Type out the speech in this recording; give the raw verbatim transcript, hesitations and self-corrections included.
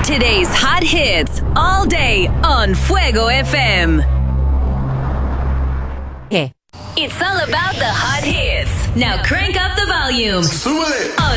Today's hot hits all day on Fuego F M. ¿Qué? It's all about the hot hits. Now crank up the volume Súbele. on